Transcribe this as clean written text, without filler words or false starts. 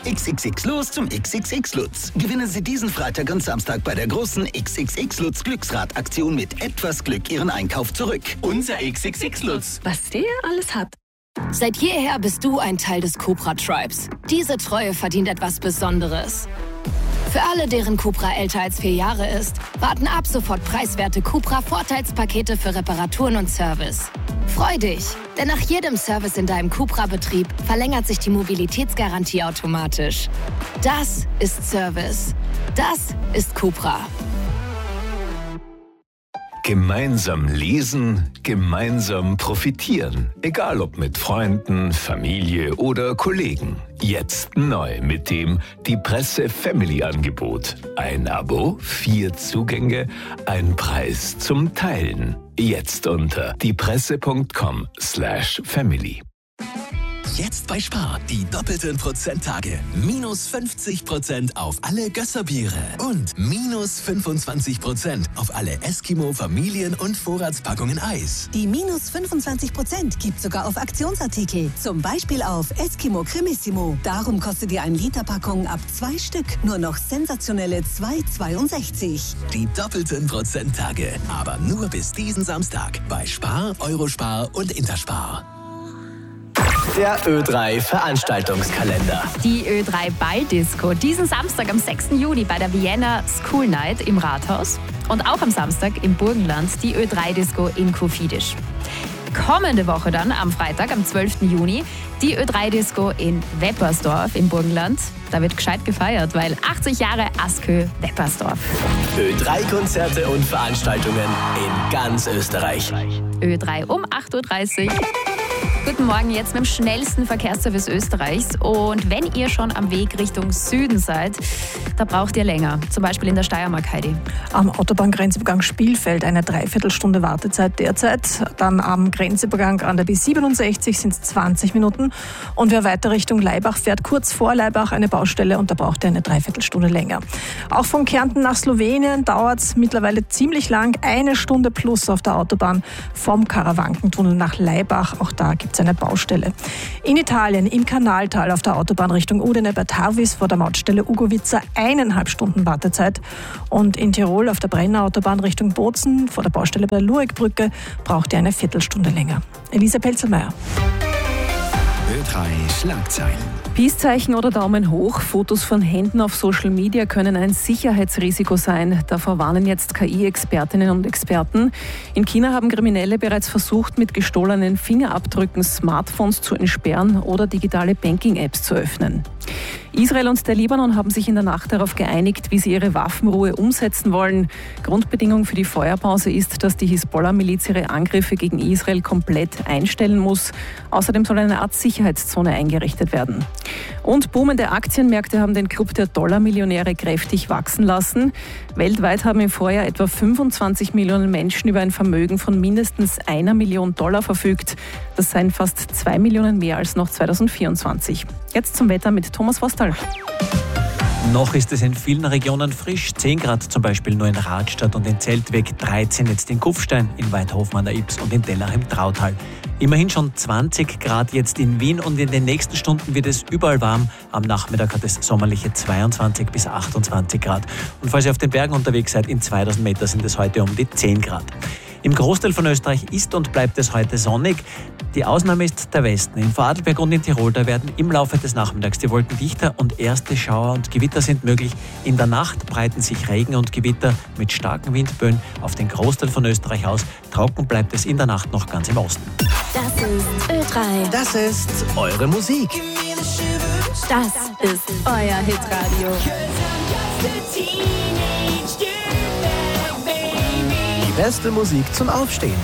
XXX los zum XXX Lutz. Gewinnen Sie diesen Freitag und Samstag bei der großen XXX Lutz Glücksrad-Aktion mit etwas Glück Ihren Einkauf zurück. Unser XXX Lutz. Was der alles hat. Seit jeher bist du ein Teil des Cupra Tribes. Diese Treue verdient etwas Besonderes. Für alle, deren Cupra älter als 4 Jahre ist, warten ab sofort preiswerte Cupra-Vorteilspakete für Reparaturen und Service. Freu dich, denn nach jedem Service in deinem Cupra-Betrieb verlängert sich die Mobilitätsgarantie automatisch. Das ist Service. Das ist Cupra. Gemeinsam lesen, gemeinsam profitieren. Egal ob mit Freunden, Familie oder Kollegen. Jetzt neu mit dem Die Presse Family Angebot. Ein Abo, 4 Zugänge, ein Preis zum Teilen. Jetzt unter diepresse.com/family. Jetzt bei Spar die doppelten Prozenttage. Minus 50% auf alle Gösserbiere und minus 25% auf alle Eskimo Familien- und Vorratspackungen Eis. Die minus 25% gibt sogar auf Aktionsartikel. Zum Beispiel auf Eskimo Cremissimo. Darum kostet dir 1 Liter Packung ab 2 Stück nur noch sensationelle 2,62. Die doppelten Prozenttage. Aber nur bis diesen Samstag bei Spar, Eurospar und Interspar. Der Ö3 Veranstaltungskalender. Die Ö3 Balldisco. Diesen Samstag am 6. Juni bei der Vienna School Night im Rathaus. Und auch am Samstag im Burgenland die Ö3 Disco in Kufidis. Kommende Woche dann, am Freitag, am 12. Juni, die Ö3 Disco in Weppersdorf im Burgenland. Da wird gescheit gefeiert, weil 80 Jahre Askö Weppersdorf. Ö3 Konzerte und Veranstaltungen in ganz Österreich. Ö3 um 8.30 Uhr. Guten Morgen, jetzt mit dem schnellsten Verkehrsservice Österreichs. Und wenn ihr schon am Weg Richtung Süden seid, da braucht ihr länger. Zum Beispiel in der Steiermark, Heidi. Am Autobahngrenzübergang Spielfeld eine Dreiviertelstunde Wartezeit derzeit. Dann am Grenzübergang an der B67 sind es 20 Minuten. Und wer weiter Richtung Laibach fährt, kurz vor Laibach eine Baustelle und da braucht ihr eine Dreiviertelstunde länger. Auch von Kärnten nach Slowenien dauert es mittlerweile ziemlich lang. 1 Stunde plus auf der Autobahn vom Karawankentunnel nach Laibach. Auch da gibt es eine Baustelle. In Italien, im Kanaltal auf der Autobahn Richtung Udine bei Tarvis vor der Mautstelle Ugovica 1,5 Stunden Wartezeit. Und in Tirol auf der Brenner Autobahn Richtung Bozen vor der Baustelle bei der Lueckbrücke braucht ihr eine Viertelstunde länger. Elisa Pelzelmeier. Ö3 Schlagzeilen. Peace-Zeichen oder Daumen hoch. Fotos von Händen auf Social Media können ein Sicherheitsrisiko sein. Davor warnen jetzt KI-Expertinnen und Experten. In China haben Kriminelle bereits versucht, mit gestohlenen Fingerabdrücken Smartphones zu entsperren oder digitale Banking-Apps zu öffnen. Israel und der Libanon haben sich in der Nacht darauf geeinigt, wie sie ihre Waffenruhe umsetzen wollen. Grundbedingung für die Feuerpause ist, dass die Hisbollah-Miliz ihre Angriffe gegen Israel komplett einstellen muss. Außerdem soll eine Art Sicherheitszone eingerichtet werden. Und boomende Aktienmärkte haben den Club der Dollarmillionäre kräftig wachsen lassen. Weltweit haben im Vorjahr etwa 25 Millionen Menschen über ein Vermögen von mindestens $1 Million verfügt. Das seien fast 2 Millionen mehr als noch 2024. Jetzt zum Wetter mit Thomas Vostal. Noch ist es in vielen Regionen frisch. 10 Grad zum Beispiel nur in Radstadt und in Zeltweg, 13 jetzt in Kufstein, in Weidhofen an der Ybbs und in Dellach im Trautal. Immerhin schon 20 Grad jetzt in Wien und in den nächsten Stunden wird es überall warm. Am Nachmittag hat es sommerliche 22 bis 28 Grad. Und falls ihr auf den Bergen unterwegs seid, in 2000 Meter sind es heute um die 10 Grad. Im Großteil von Österreich ist und bleibt es heute sonnig. Die Ausnahme ist der Westen. In Vorarlberg und in Tirol, da werden im Laufe des Nachmittags die Wolken dichter und erste Schauer und Gewitter sind möglich. In der Nacht breiten sich Regen und Gewitter mit starken Windböen auf den Großteil von Österreich aus. Trocken bleibt es in der Nacht noch ganz im Osten. Das ist Ö3. Das ist eure Musik. Das ist euer Hitradio. Die beste Musik zum Aufstehen.